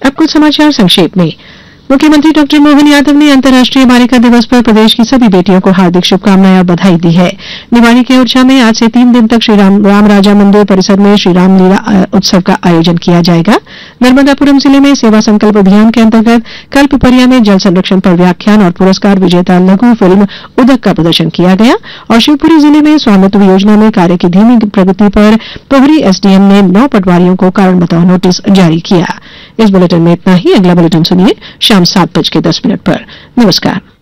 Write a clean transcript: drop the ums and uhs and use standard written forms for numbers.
अब कुछ समाचार संक्षेप में। मुख्यमंत्री डॉक्टर मोहन यादव ने अंतर्राष्ट्रीय बालिका दिवस पर प्रदेश की सभी बेटियों को हार्दिक शुभकामनाएं और बधाई दी है। निवाड़ी के ओरछा में आज से 3 दिन तक श्री राम राजा मंदिर परिसर में श्री राम लीला उत्सव का आयोजन किया जाएगा। नर्मदापुरम जिले में सेवा संकल्प अभियान के अंतर्गत कल्पपरिया में जल संरक्षण पर व्याख्यान और पुरस्कार विजेता लघु फिल्म उदक का प्रदर्शन किया गया और शिवपुरी जिले में स्वामित्व योजना में कार्य की धीमी प्रगति पर पोहरी एसडीएम ने 9 पटवारियों को कारण बताओ नोटिस जारी किया। इस बुलेटिन में इतना ही। अगला बुलेटिन सुनिए शाम 7:10 पर। नमस्कार।